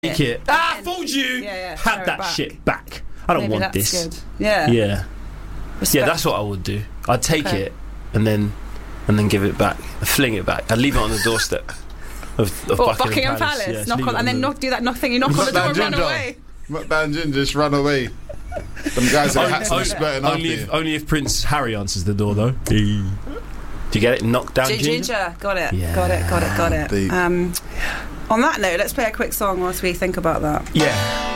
Take it. Fooled you. Yeah. Have that shit back. I don't want this. Good. Yeah. Yeah. Respect. Yeah, that's what I would do. I'd take it and then give it back. Fling it back. I'd leave it on the doorstep of Buckingham Palace. Yeah, knock on, and then do that thing. You knock on the door and run away. Mukbang Ginger, just run away. Them guys are actually splitting up here. Only if Prince Harry answers the door, though. Do you get it? Knock down Ginger? Got it. Yeah. Got it. On that note, let's play a quick song whilst we think about that. Yeah.